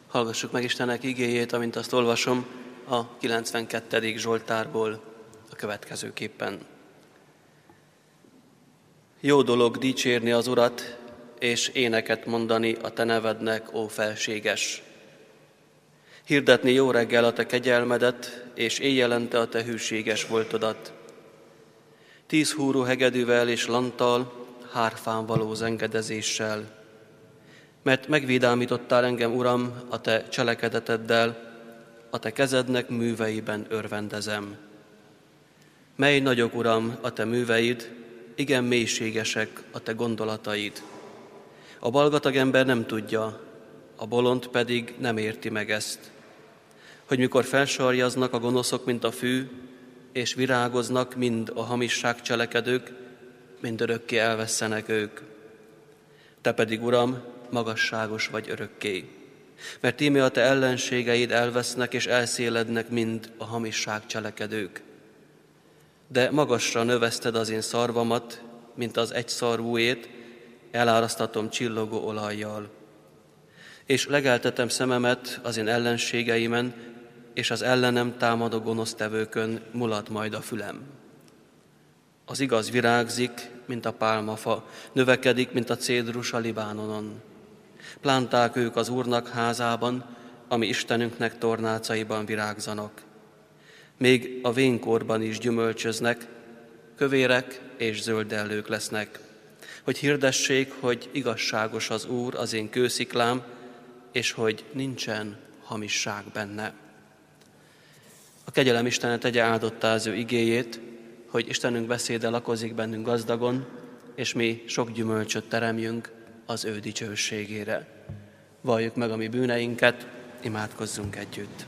Hallgassuk meg Istennek igéjét, amint azt olvasom a 92. Zsoltárból a következőképpen. Jó dolog dicsérni az Urat, és éneket mondani a te nevednek, ó felséges. Hirdetni jó reggel a te kegyelmedet, és éjjelente a te hűséges voltodat. 10 húrú hegedűvel és lanttal, hárfán való zengedezéssel. Mert megvidámítottál engem, Uram, a te cselekedeteddel, a te kezednek műveiben örvendezem. Mely nagyok, Uram, a te műveid, igen mélységesek a te gondolataid. A balgatag ember nem tudja, a bolond pedig nem érti meg ezt, hogy mikor felsarjaznak a gonoszok, mint a fű, és virágoznak mind a hamisság cselekedők, mindörökké elvesszenek ők. Te pedig, Uram, magasságos vagy örökké, mert íme a te ellenségeid elvesznek és elszélednek mind a hamisság cselekedők. De magasra növeszted az én szarvamat, mint az egyszarvúét, elárasztatom csillogó olajjal. És legeltetem szememet az én ellenségeimen, és az ellenem támadó gonosztevőkön mulat majd a fülem. Az igaz virágzik, mint a pálmafa, növekedik, mint a cédrus a Libánonon. Plánták ők az Úrnak házában, ami Istenünknek tornácaiban virágzanak. Még a vénkorban is gyümölcsöznek, kövérek és zöldellők lesznek, hogy hirdessék, hogy igazságos az Úr, az én kősziklám, és hogy nincsen hamisság benne. A kegyelem Istene tegye áldottá az ő igéjét, hogy Istenünk beszéde lakozik bennünk gazdagon, és mi sok gyümölcsöt teremjünk az ő dicsőségére. Valljuk meg a mi bűneinket, imádkozzunk együtt.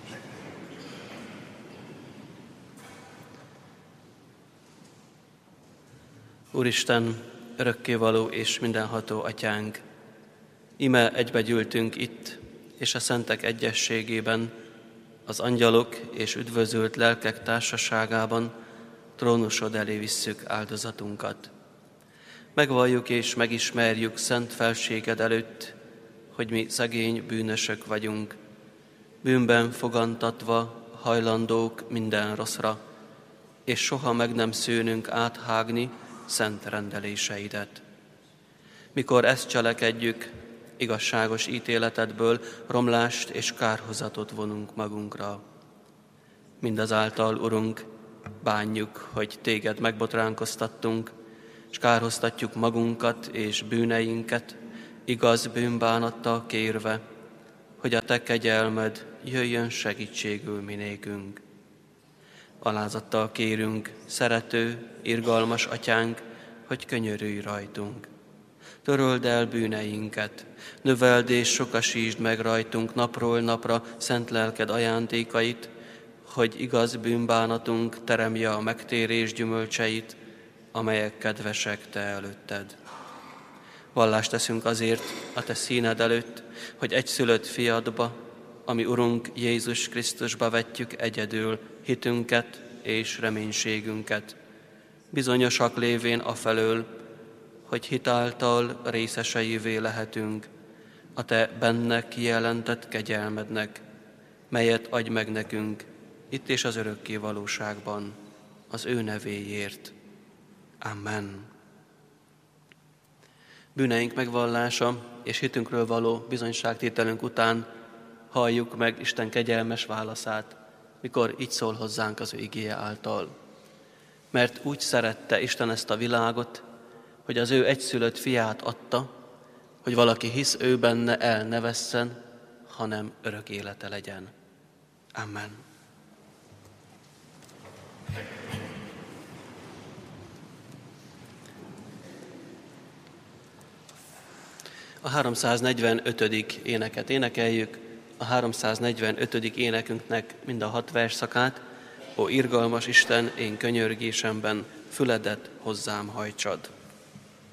Úristen, örökkévaló és mindenható Atyánk, ime egybegyűltünk itt, és a szentek egyességében, az angyalok és üdvözölt lelkek társaságában trónusod elé visszük áldozatunkat. Megvalljuk és megismerjük szent felséged előtt, hogy mi szegény bűnösök vagyunk, bűnben fogantatva hajlandók minden rosszra, és soha meg nem szűnünk áthágni szent rendeléseidet. Mikor ezt cselekedjük, igazságos ítéletedből romlást és kárhozatot vonunk magunkra. Mindazáltal, Urunk, bánjuk, hogy téged megbotránkoztattunk, és kárhoztatjuk magunkat és bűneinket, igaz bűnbánattal kérve, hogy a te kegyelmed jöjjön segítségül minékünk. Alázattal kérünk, szerető, irgalmas Atyánk, hogy könyörülj rajtunk. Töröld el bűneinket, növeld és sokasítsd meg rajtunk napról napra szent lelked ajándékait, hogy igaz bűnbánatunk teremje a megtérés gyümölcseit, amelyek kedvesek te előtted. Vallást teszünk azért a te színed előtt, hogy egyszülött fiadba, ami Urunk Jézus Krisztusba vetjük egyedül hitünket és reménységünket, bizonyosak lévén afelől, hogy hitáltal részeseivé lehetünk a te benne kijelentett kegyelmednek, melyet adj meg nekünk itt és az örökké valóságban, az ő nevéért. Amen. Bűneink megvallása és hitünkről való bizonyságtételünk után halljuk meg Isten kegyelmes válaszát, mikor így szól hozzánk az ő igéje által. Mert úgy szerette Isten ezt a világot, hogy az ő egyszülött fiát adta, hogy valaki hisz ő benne, el ne vesszen, hanem örök élete legyen. Amen. A 345. éneket énekeljük, a 345. énekünknek mind a 6 versszakát. Ó irgalmas Isten, én könyörgésemben füledet hozzám hajtsad.